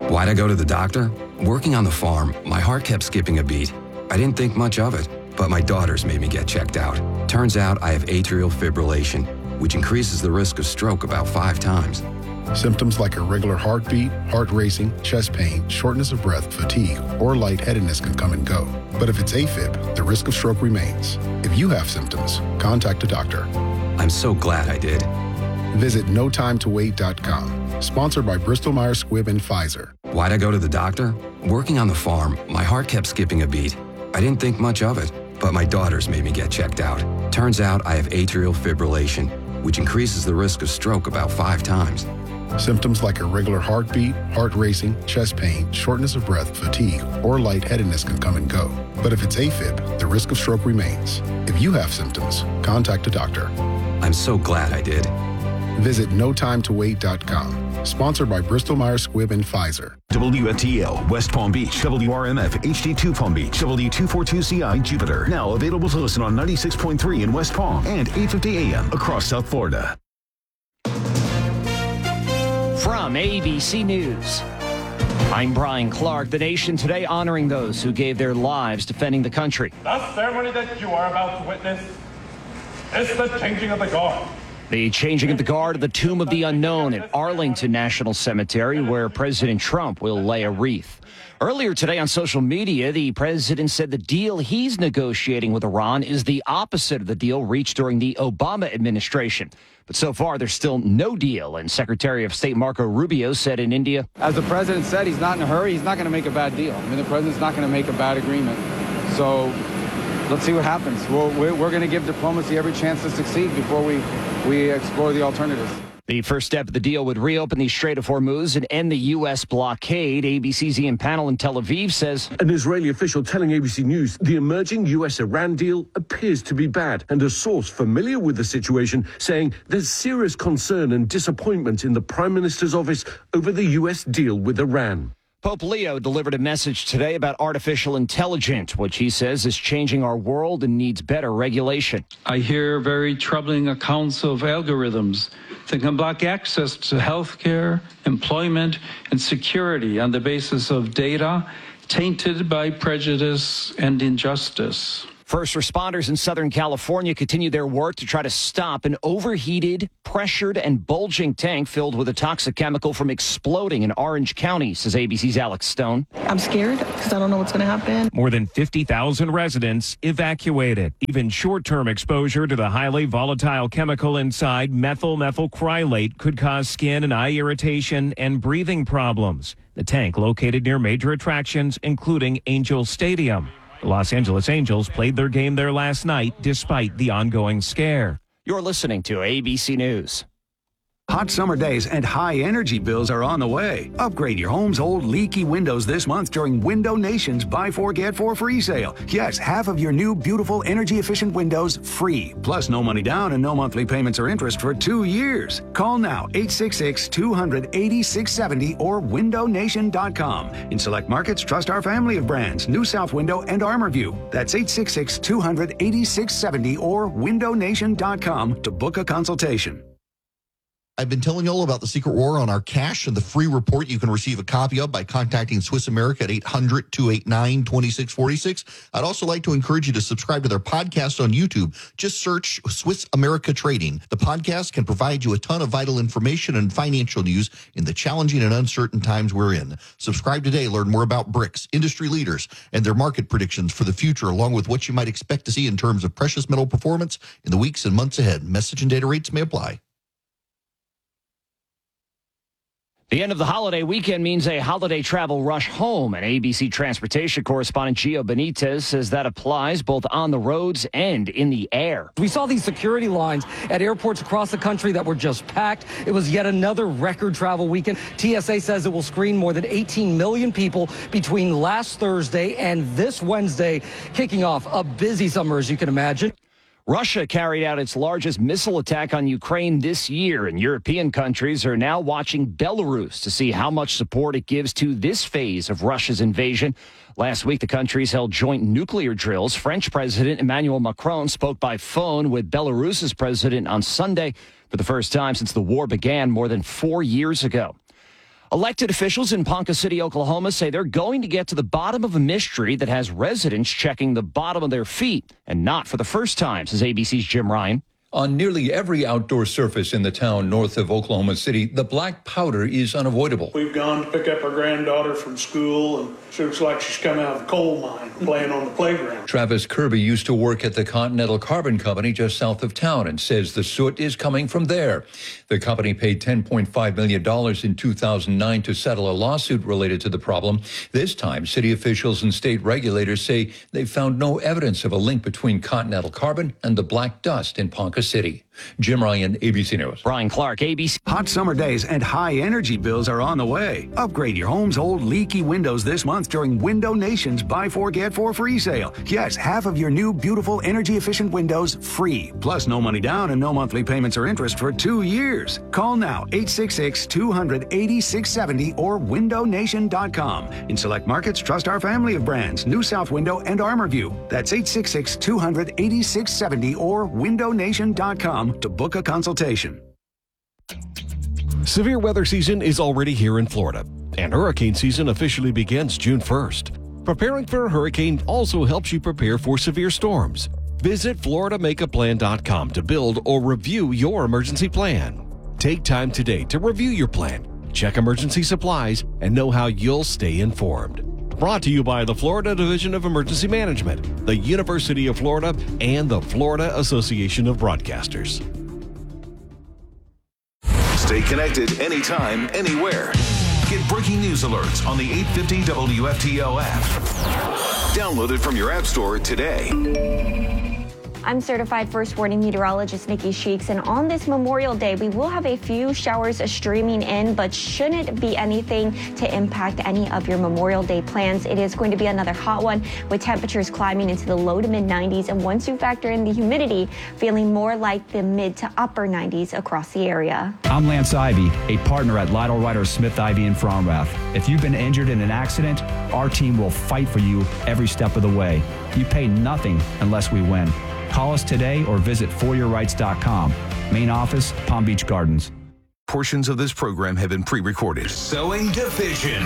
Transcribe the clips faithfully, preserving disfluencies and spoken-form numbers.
Why'd I go to the doctor? Working on the farm, my heart kept skipping a beat. I didn't think much of it, but my daughters made me get checked out. Turns out I have atrial fibrillation, which increases the risk of stroke about five times. Symptoms like irregular heartbeat, heart racing, chest pain, shortness of breath, fatigue, or lightheadedness can come and go. But if it's AFib, the risk of stroke remains. If you have symptoms, contact a doctor. I'm so glad I did. Visit no time to wait dot com. Sponsored by Bristol Myers Squibb and Pfizer. Why'd I go to the doctor? Working on the farm, my heart kept skipping a beat. I didn't think much of it, but my daughters made me get checked out. Turns out I have atrial fibrillation, which increases the risk of stroke about five times. Symptoms like irregular heartbeat, heart racing, chest pain, shortness of breath, fatigue, or lightheadedness can come and go. But if it's AFib, the risk of stroke remains. If you have symptoms, contact a doctor. I'm so glad I did. Visit no time to wait dot com. Sponsored by Bristol Myers Squibb and Pfizer. W F T L, West Palm Beach, W R M F, H D two Palm Beach, W two forty-two C I, Jupiter. Now available to listen on ninety-six point three in West Palm and eight fifty A M across South Florida. From A B C News, I'm Brian Clark. The nation today honoring those who gave their lives defending the country. The ceremony that you are about to witness is the changing of the guard. The changing of the guard at the Tomb of the Unknown at Arlington National Cemetery, where President Trump will lay a wreath. Earlier today on social media, the president said the deal he's negotiating with Iran is the opposite of the deal reached during the Obama administration. But so far, there's still no deal, and Secretary of State Marco Rubio said in India, as the president said, he's not in a hurry. He's not going to make a bad deal. I mean, the president's not going to make a bad agreement. So let's see what happens. We're, we're, we're going to give diplomacy every chance to succeed before we, we explore the alternatives. The first step of the deal would reopen the Strait of Hormuz and end the U S blockade. A B C's Ian Pannell in Tel Aviv says, an Israeli official telling A B C News the emerging U S Iran deal appears to be bad, and a source familiar with the situation saying there's serious concern and disappointment in the Prime Minister's office over the U S deal with Iran. Pope Leo delivered a message today about artificial intelligence, which he says is changing our world and needs better regulation. I hear very troubling accounts of algorithms that can block access to health care, employment, and security on the basis of data tainted by prejudice and injustice. First responders in Southern California continue their work to try to stop an overheated, pressured, and bulging tank filled with a toxic chemical from exploding in Orange County, says A B C's Alex Stone. I'm scared because I don't know what's going to happen. More than fifty thousand residents evacuated. Even short-term exposure to the highly volatile chemical inside methyl methylcrylate could cause skin and eye irritation and breathing problems. The tank located near major attractions, including Angel Stadium. The Los Angeles Angels played their game there last night despite the ongoing scare. You're listening to A B C News. Hot summer days and high energy bills are on the way. Upgrade your home's old leaky windows this month during Window Nation's Buy Four Get Four free sale. Yes, half of your new beautiful energy efficient windows free. Plus no money down and no monthly payments or interest for two years. Call now eight six six, two hundred, eighty-six seventy or window nation dot com. In select markets, trust our family of brands, New South Window and ArmorView. That's eight six six, two hundred, eighty-six seventy or window nation dot com to book a consultation. I've been telling you all about the secret war on our cash and the free report you can receive a copy of by contacting Swiss America at eight hundred, two eight nine, two six four six. I'd also like to encourage you to subscribe to their podcast on YouTube. Just search Swiss America Trading. The podcast can provide you a ton of vital information and financial news in the challenging and uncertain times we're in. Subscribe today. Learn more about BRICS, industry leaders, and their market predictions for the future, along with what you might expect to see in terms of precious metal performance in the weeks and months ahead. Message and data rates may apply. The end of the holiday weekend means a holiday travel rush home, and A B C transportation correspondent Gio Benitez says that applies both on the roads and in the air. We saw these security lines at airports across the country that were just packed. It was yet another record travel weekend. T S A says it will screen more than eighteen million people between last Thursday and this Wednesday, kicking off a busy summer, as you can imagine. Russia carried out its largest missile attack on Ukraine this year, and European countries are now watching Belarus to see how much support it gives to this phase of Russia's invasion. Last week, the countries held joint nuclear drills. French President Emmanuel Macron spoke by phone with Belarus's president on Sunday for the first time since the war began more than four years ago. Elected officials in Ponca City, Oklahoma say they're going to get to the bottom of a mystery that has residents checking the bottom of their feet, and not for the first time, says A B C's Jim Ryan. On nearly every outdoor surface in the town north of Oklahoma City, the black powder is unavoidable. We've gone to pick up our granddaughter from school, and she looks like she's come out of a coal mine playing on the playground. Travis Kirby used to work at the Continental Carbon Company just south of town and says the soot is coming from there. The company paid ten point five million dollars in two thousand nine to settle a lawsuit related to the problem. This time, city officials and state regulators say they found no evidence of a link between Continental Carbon and the black dust in Ponca City. Jim Ryan, A B C News. Brian Clark, A B C. Hot summer days and high energy bills are on the way. Upgrade your home's old leaky windows this month during Window Nation's Buy Four Get Four free sale. Yes, half of your new beautiful energy efficient windows free. Plus no money down and no monthly payments or interest for two years. Call now eight six six, two hundred, eighty-six seventy or window nation dot com. In select markets, trust our family of brands, New South Window and ArmorView. That's eight six six, two hundred, eighty-six seventy or window nation dot com to book a consultation. Severe weather season is already here in Florida, and hurricane season officially begins June first. Preparing for a hurricane also helps you prepare for severe storms. Visit Florida Make A Plan dot com to build or review your emergency plan. Take time today to review your plan, check emergency supplies, and know how you'll stay informed. Brought to you by the Florida Division of Emergency Management, the University of Florida, and the Florida Association of Broadcasters. Stay connected anytime, anywhere. Get breaking news alerts on the eight fifty W F T O app. Download it from your app store today. I'm certified first warning meteorologist Nikki Sheeks, and on this Memorial Day, we will have a few showers streaming in, but shouldn't be anything to impact any of your Memorial Day plans. It is going to be another hot one with temperatures climbing into the low to mid nineties, and once you factor in the humidity, feeling more like the mid to upper nineties across the area. I'm Lance Ivy, a partner at Lytle Ryder Smith Ivy in Fromrath. If you've been injured in an accident, our team will fight for you every step of the way. You pay nothing unless we win. Call us today or visit for your rights dot com. Main office, Palm Beach Gardens. Portions of this program have been pre-recorded. Sowing Division.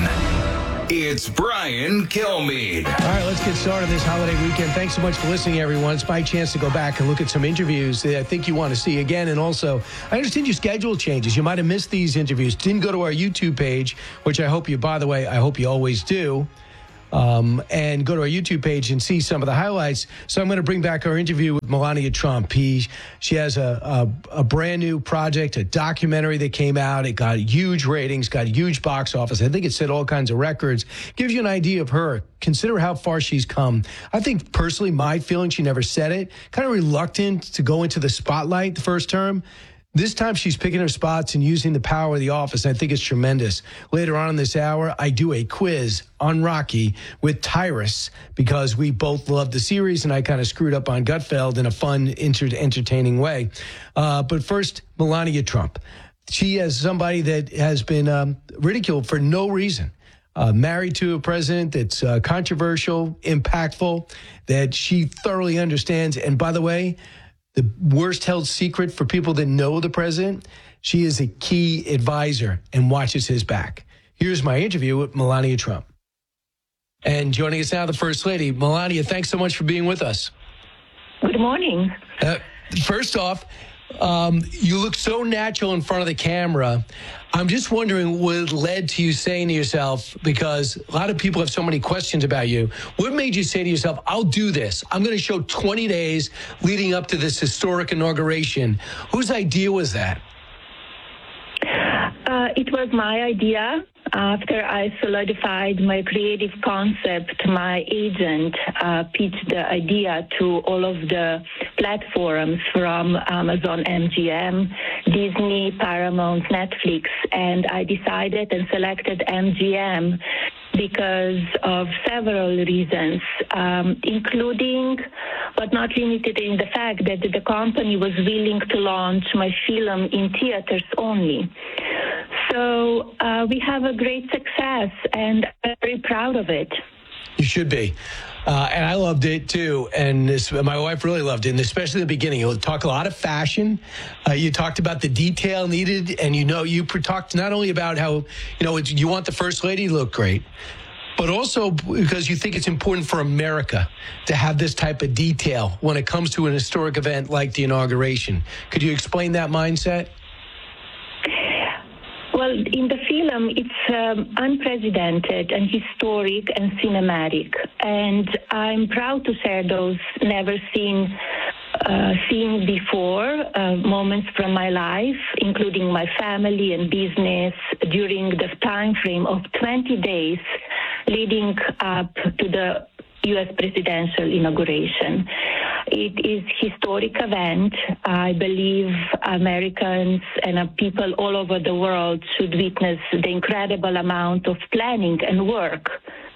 It's Brian Kilmeade. All right, let's get started this holiday weekend. Thanks so much for listening, everyone. It's my chance to go back and look at some interviews that I think you want to see again. And also, I understand your schedule changes. You might have missed these interviews. Didn't go to our YouTube page, which I hope you, by the way, I hope you always do. Um, and go to our YouTube page and see some of the highlights. So I'm going to bring back our interview with Melania Trump. He, she has a, a, a brand new project, a documentary that came out. It got huge ratings, got huge box office. I think it set all kinds of records. Gives you an idea of her. Consider how far she's come. I think personally, my feeling, she never said it, kind of reluctant to go into the spotlight the first term. This time she's picking her spots and using the power of the office. And I think it's tremendous. Later on in this hour, I do a quiz on Rocky with Tyrus because we both love the series and I kind of screwed up on Gutfeld in a fun, inter- entertaining way. Uh, but first, Melania Trump. She is somebody that has been um, ridiculed for no reason. Uh, married to a president that's uh, controversial, impactful, that she thoroughly understands. And by the way, the worst held secret for people that know the president, she is a key advisor and watches his back. Here's my interview with Melania Trump. And joining us now, the First Lady. Melania, thanks so much for being with us. Good morning. Uh, first off, um, you look so natural in front of the camera. I'm just wondering what led to you saying to yourself, because a lot of people have so many questions about you. What made you say to yourself, I'll do this. I'm going to show twenty days leading up to this historic inauguration. Whose idea was that? Uh, it was my idea. After I solidified my creative concept, my agent uh, pitched the idea to all of the platforms from Amazon M G M, Disney, Paramount, Netflix, and I decided and selected M G M because of several reasons, um, including but not limited in the fact that the company was willing to launch my film in theaters only. So uh, we have a great success, and I'm very proud of it. You should be. Uh, and I loved it, too. And this, my wife really loved it, and especially the beginning. You'll talk a lot of fashion. Uh, you talked about the detail needed, and you know, you talked not only about how, you know, it's, you want the First Lady to look great, but also because you think it's important for America to have this type of detail when it comes to an historic event like the inauguration. Could you explain that mindset? Well, in the film, it's um, unprecedented and historic and cinematic. And I'm proud to share those never seen uh, seen before uh, moments from my life, including my family and business, during the time frame of twenty days leading up to the U S presidential inauguration. It is a historic event. I believe Americans and people all over the world should witness the incredible amount of planning and work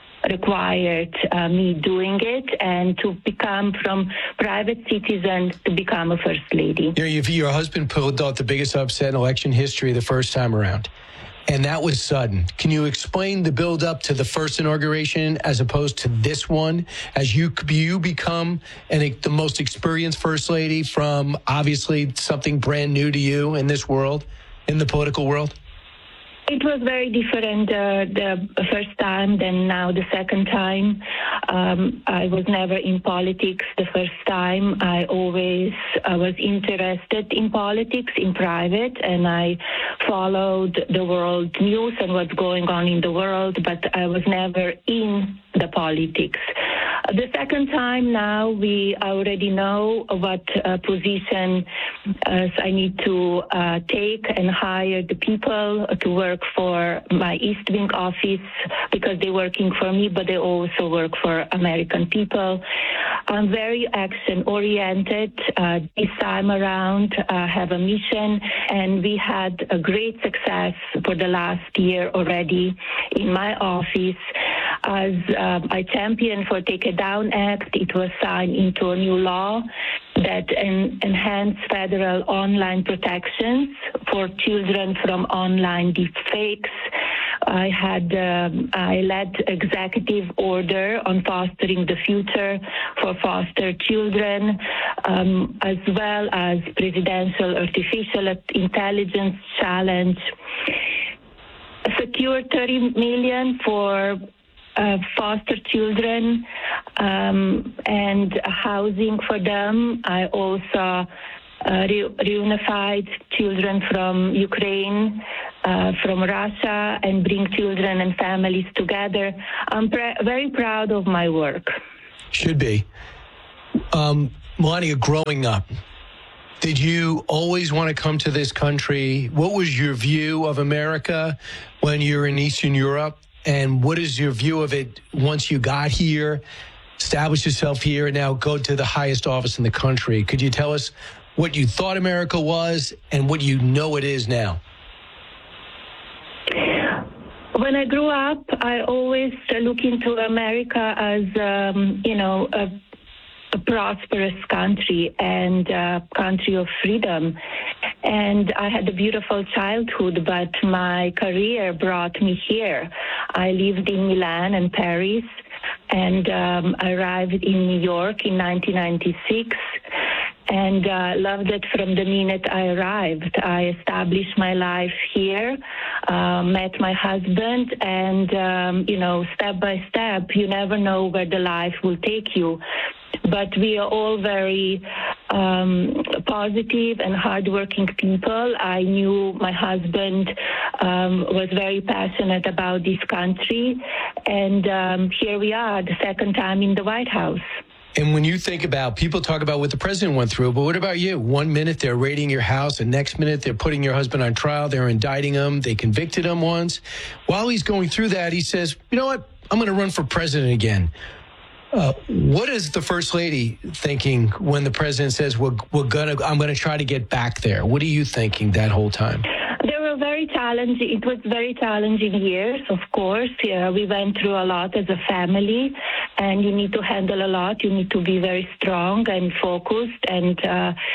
required uh, me doing it, and to become from private citizen to become a first lady. You know, your husband pulled out the biggest upset in election history the first time around. And that was sudden. Can you explain the build up to the first inauguration as opposed to this one, as you you become an, the most experienced first lady from obviously something brand new to you in this world, in the political world? It was very different uh, the first time than now the second time. Um, I was never in politics the first time. I always uh, was interested in politics in private, and I followed the world news and what's going on in the world, but I was never in the politics. The second time now, we already know what uh, position uh, I need to uh, take and hire the people to work for my East Wing office, because they're working for me, but they also work for American people. I'm very action-oriented. Uh, this time around, I have a mission, and we had a great success for the last year already in my office. As um, I championed for Take It Down Act, it was signed into a new law that en- enhanced federal online protections for children from online deepfakes. I had um, I led executive order on fostering the future for foster children, um, as well as presidential artificial intelligence challenge. Secure thirty million for Uh, foster children um, and housing for them. I also uh, re- reunified children from Ukraine, uh, from Russia, and bring children and families together. I'm pre- very proud of my work. Should be. Um, Melania, growing up, did you always want to come to this country? What was your view of America when you were in Eastern Europe? And what is your view of it once you got here, established yourself here, and now go to the highest office in the country? Could you tell us what you thought America was and what you know it is now? When I grew up, I always look into America as, um, you know, a, a prosperous country and a country of freedom. And I had a beautiful childhood, but my career brought me here. I lived in Milan and Paris, and um, arrived in New York in nineteen ninety-six, and uh, loved it from the minute I arrived. I established my life here, uh, met my husband, and, um, you know, step by step, you never know where the life will take you. But we are all very um, positive and hardworking people. I knew my husband um, was very passionate about this country, and um, here we are, the second time in the White House. And when you think about, people talk about what the president went through, but what about you? One minute they're raiding your house, and next minute they're putting your husband on trial, they're indicting him, they convicted him once. While he's going through that, he says, you know what, I'm going to run for president again. Uh, what is the first lady thinking when the president says we're we're gonna I'm gonna try to get back there? What are you thinking that whole time? They were very challenging. It was very challenging years, of course. Yeah, we went through a lot as a family, and you need to handle a lot. You need to be very strong and focused. And uh,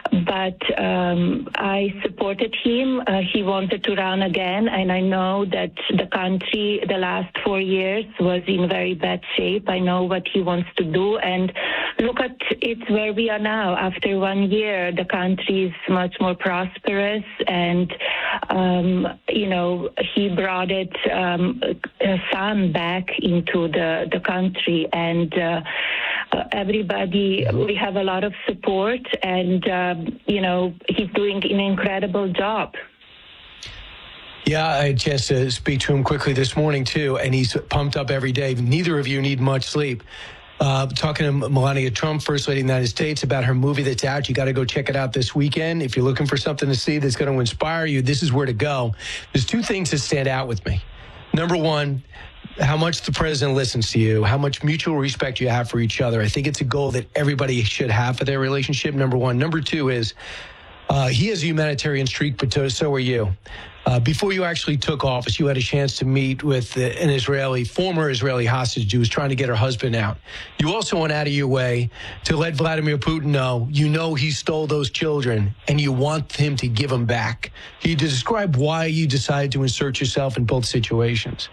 but um, I supported him. Uh, he wanted to run again, and I know that the country the last four years was in very bad shape. I know what he wants to do, and look at it where we are now. After one year, the country is much more prosperous, and um, you know, he brought it um, a son back into the the country, and uh, uh, everybody, we have a lot of support, and uh, you know, he's doing an incredible job. Yeah, I had a chance to speak to him quickly this morning, too, and he's pumped up every day. Neither of you need much sleep. Uh, talking to Melania Trump, First Lady of the United States, about her movie that's out. You got to go check it out this weekend. If you're looking for something to see that's going to inspire you, this is where to go. There's two things that stand out with me. Number one, how much the president listens to you, how much mutual respect you have for each other. I think it's a goal that everybody should have for their relationship, number one. Number two is uh, he has a humanitarian streak, but so are you. Uh, before you actually took office, you had a chance to meet with uh, an Israeli, former Israeli hostage who was trying to get her husband out. You also went out of your way to let Vladimir Putin know you know he stole those children and you want him to give them back. Can you describe why you decided to insert yourself in both situations?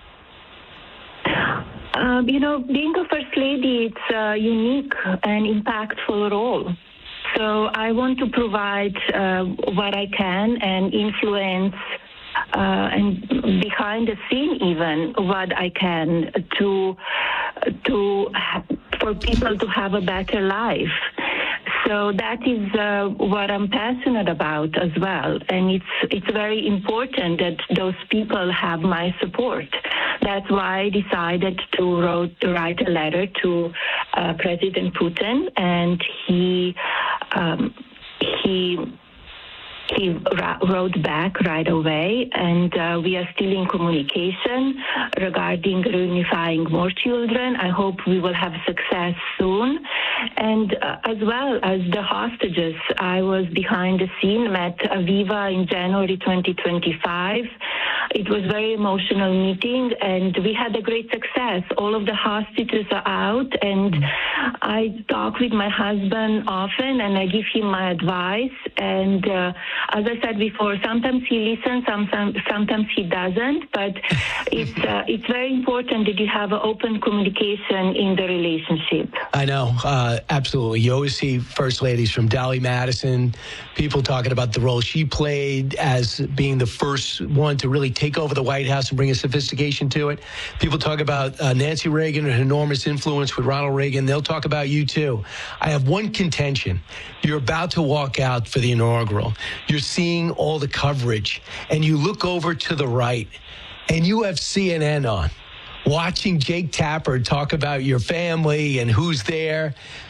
Um, you know, being a First Lady, it's a unique and impactful role. So I want to provide uh, what I can and influence Uh, and behind the scene even what I can to to for people to have a better life. So that is uh, what I'm passionate about as well, and it's it's very important that those people have my support. That's why I decided to wrote, write a letter to uh, President Putin, and he um, he. He wrote back right away, and uh, we are still in communication regarding reunifying more children. I hope we will have success soon. And uh, as well as the hostages, I was behind the scene, met Aviva in January twenty twenty-five. It was a very emotional meeting, and we had a great success. All of the hostages are out, and I talk with my husband often, and I give him my advice. And uh, as I said before, sometimes he listens, sometimes sometimes he doesn't. But it's uh, it's very important that you have an open communication in the relationship. I know, uh, absolutely. You always see first ladies from Dolly Madison, people talking about the role she played as being the first one to really take over the White House and bring a sophistication to it. People talk about uh, Nancy Reagan and her enormous influence with Ronald Reagan. They'll talk about you, too. I have one contention. You're about to walk out for the inaugural. You're seeing all the coverage, and you look over to the right, and you have C N N on, watching Jake Tapper talk about your family and who's there.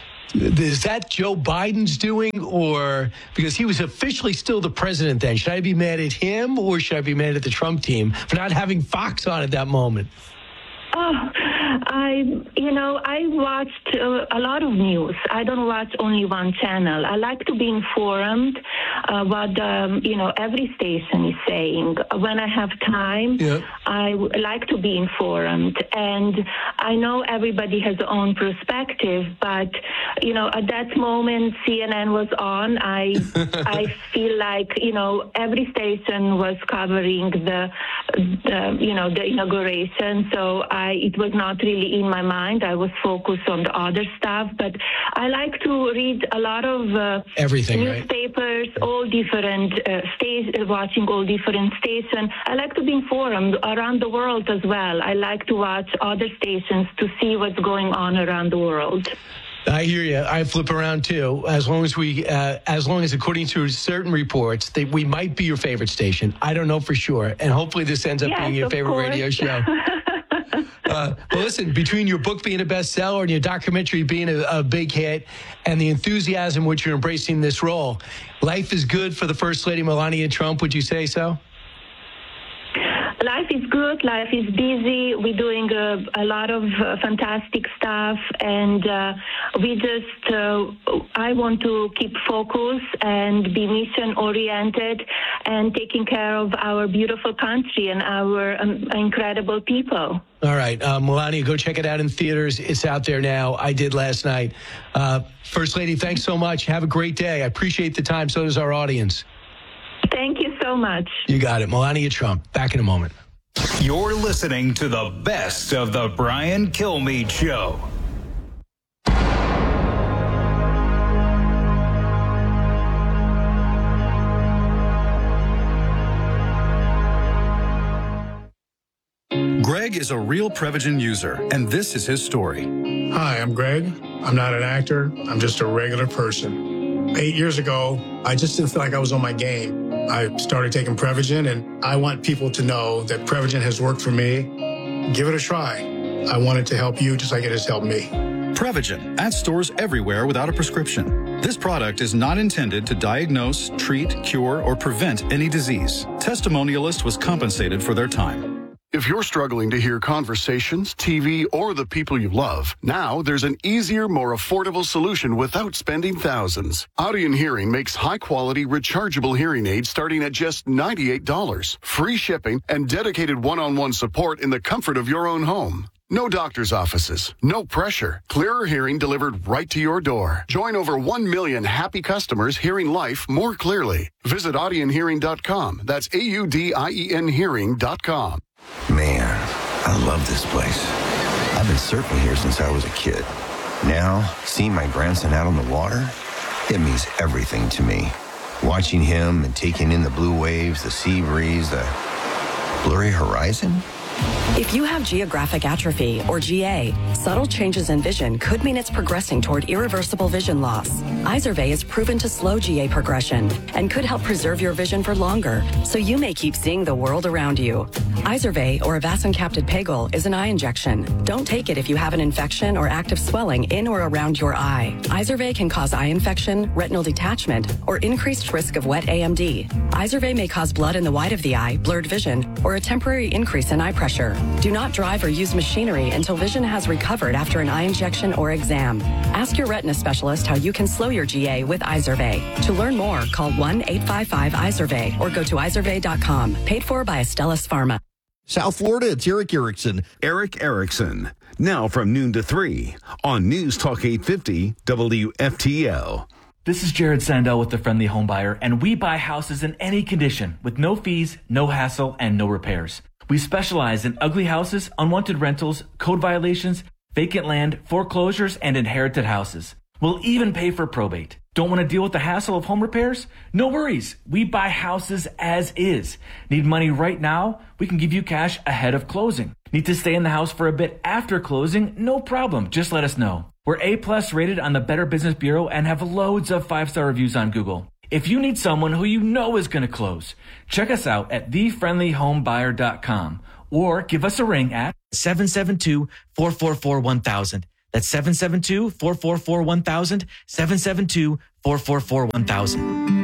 Is that Joe Biden's doing, or because he was officially still the president then? Should I be mad at him, or should I be mad at the Trump team for not having Fox on at that moment? Oh, I, you know, I watched uh, a lot of news. I don't watch only one channel. I like to be informed uh, what, um, you know, every station is saying. When I have time, yeah. I w- like to be informed. And I know everybody has their own perspective, but, you know, at that moment C N N was on. I, I feel like, you know, every station was covering the, the you know, the inauguration. So I I, it was not really in my mind. I was focused on the other stuff, but I like to read a lot of uh, everything, newspapers, right? all different uh, stations, watching all different stations. I like to be informed around the world as well. I like to watch other stations to see what's going on around the world. I hear you. I flip around too. As long as we, uh, as long as according to certain reports, that we might be your favorite station. I don't know for sure, and hopefully this ends up yes, being your favorite course. radio show. Uh, well, listen, between your book being a bestseller and your documentary being a, a big hit and the enthusiasm which you're embracing this role, life is good for the First Lady Melania Trump. Would you say so? life is good. Life is busy. We're doing a, a lot of uh, fantastic stuff, and uh, we just, uh, I want to keep focus and be mission-oriented and taking care of our beautiful country and our um, incredible people. All right, uh, Melania, go check it out in theaters. It's out there now. I did last night. Uh, First Lady, thanks so much. Have a great day. I appreciate the time. So does our audience. Thank you so much. You got it. Melania Trump. Back in a moment. You're listening to the best of the Brian Kilmeade Show. Greg is a real Prevagen user, and this is his story. Hi, I'm Greg. I'm not an actor. I'm just a regular person. Eight years ago, I just didn't feel like I was on my game. I started taking Prevagen, and I want people to know that Prevagen has worked for me. Give it a try. I want it to help you just like it has helped me. Prevagen, at stores everywhere without a prescription. This product is not intended to diagnose, treat, cure, or prevent any disease. Testimonialist was compensated for their time. If you're struggling to hear conversations, T V, or the people you love, now there's an easier, more affordable solution without spending thousands. Audion Hearing makes high-quality, rechargeable hearing aids starting at just ninety-eight dollars. Free shipping and dedicated one-on-one support in the comfort of your own home. No doctor's offices, no pressure. Clearer hearing delivered right to your door. Join over one million happy customers hearing life more clearly. Visit audion hearing dot com. That's A U D I E N hearing dot com. Man, I love this place. I've been surfing here since I was a kid. Now, seeing my grandson out on the water, it means everything to me. Watching him and taking in the blue waves, the sea breeze, the blurry horizon. If you have geographic atrophy, or G A, subtle changes in vision could mean it's progressing toward irreversible vision loss. Izervay is proven to slow G A progression and could help preserve your vision for longer, so you may keep seeing the world around you. Izervay, or avacincaptad pegol, is an eye injection. Don't take it if you have an infection or active swelling in or around your eye. Izervay can cause eye infection, retinal detachment, or increased risk of wet A M D. Izervay may cause blood in the white of the eye, blurred vision, or a temporary increase in eye pressure. Do not drive or use machinery until vision has recovered after an eye injection or exam. Ask your retina specialist how you can slow your G A with Izervay. To learn more, call one eight five five Izervay or go to izervay dot com. Paid for by Astellas Pharma. South Florida, it's Eric Erickson. Eric Erickson. Now from noon to three on News Talk eight fifty W F T L. This is Jared Sandell with The Friendly Home Buyer, and we buy houses in any condition with no fees, no hassle, and no repairs. We specialize in ugly houses, unwanted rentals, code violations, vacant land, foreclosures, and inherited houses. We'll even pay for probate. Don't want to deal with the hassle of home repairs? No worries. We buy houses as is. Need money right now? We can give you cash ahead of closing. Need to stay in the house for a bit after closing? No problem. Just let us know. We're A-plus rated on the Better Business Bureau and have loads of five-star reviews on Google. If you need someone who you know is going to close, check us out at the friendly home buyer dot com or give us a ring at seven seven two, four four four, one thousand. That's seven seven two, four four four, one thousand, seven seven two, four four four, one thousand.